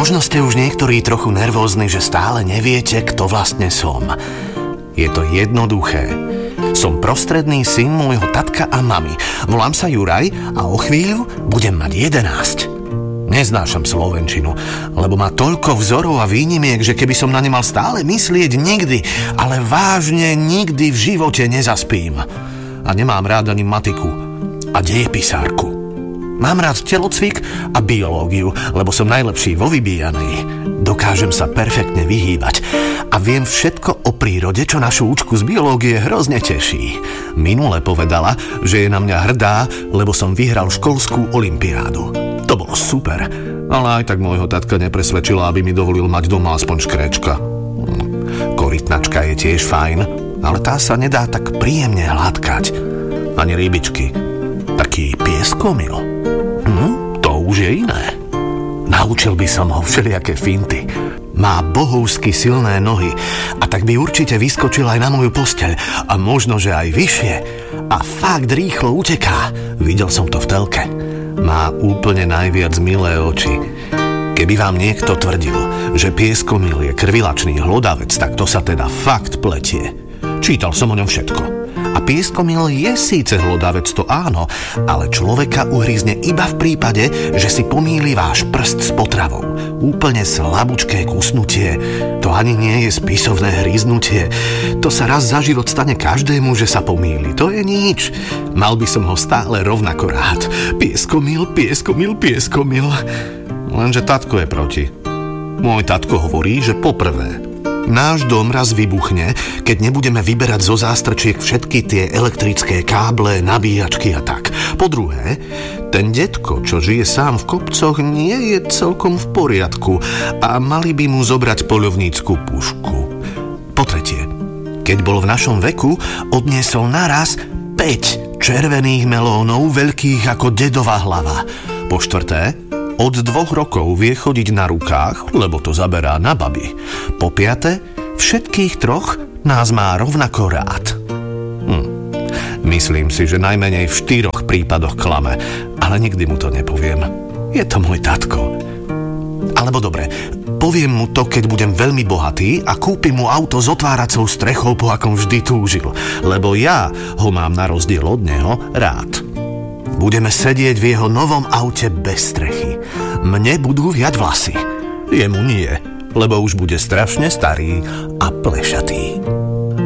Možno ste už niektorí trochu nervózni, že stále neviete, kto vlastne som. Je to jednoduché. Som prostredný syn môjho tatka a mamy. Volám sa Juraj a o chvíľu budem mať 11. Neznášam slovenčinu, lebo má toľko vzorov a výnimiek, že keby som na ne mal stále myslieť nikdy, ale vážne nikdy v živote nezaspím. A nemám rád ani matiku a dejepisárku. Mám rád telocvik a biológiu, lebo som najlepší vo vybíjanej. Dokážem sa perfektne vyhýbať a viem všetko o prírode, čo našu učku z biológie hrozne teší. Minule povedala, že je na mňa hrdá, lebo som vyhral školskú olympiádu. To bolo super, ale aj tak môjho tatka nepresvedčila, aby mi dovolil mať doma aspoň škréčka. Korytnačka je tiež fajn, ale tá sa nedá tak príjemne hladkať. Ani rybičky. Taký pieskomil. To už je iné. Naučil by som ho všelijaké finty. Má bohovsky silné nohy a tak by určite vyskočil aj na moju posteľ a možno, že aj vyššie. A fakt rýchlo uteká. Videl som to v telke. Má úplne najviac milé oči. Keby vám niekto tvrdil, že pieskomil je krvilačný hlodavec, tak to sa teda fakt pletie. Čítal som o ňom všetko. A pieskomil je síce hlodavec, to áno, ale človeka uhryzne iba v prípade, že si pomýli váš prst s potravou. Úplne slabúčké kusnutie, to ani nie je spisovné hryznutie. To sa raz za život stane každému, že sa pomýli. To je nič. Mal by som ho stále rovnako rád. Pieskomil, pieskomil, pieskomil. Lenže tatko je proti. Môj tatko hovorí, že poprvé, náš dom raz vybuchne, keď nebudeme vyberať zo zástrčiek všetky tie elektrické káble, nabíjačky a tak. Po druhé, ten detko, čo žije sám v kopcoch, nie je celkom v poriadku a mali by mu zobrať poľovnícku pušku. Po tretie, keď bol v našom veku, odniesol naraz 5 červených melónov veľkých ako dedová hlava. Po štvrté, od 2 rokov vie chodiť na rukách, lebo to zaberá na baby. Po 5, všetkých 3 nás má rovnako rád. Myslím si, že najmenej v 4 prípadoch klame, ale nikdy mu to nepoviem. Je to môj tatko. Alebo dobre, poviem mu to, keď budem veľmi bohatý a kúpim mu auto s otváracou strechou, po akom vždy túžil, lebo ja ho mám na rozdiel od neho rád. Budeme sedieť v jeho novom aute bez strechy. Mne budú viať vlasy. Jemu nie, lebo už bude strašne starý a plešatý.